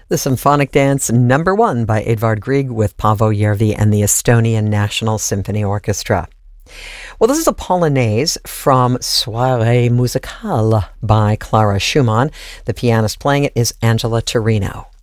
The Symphonic Dance #1 by Edvard Grieg with Paavo Järvi and the Estonian National Symphony Orchestra. Well, this is a polonaise from Soirée Musicale by Clara Schumann. The pianist playing it is Angela Torino.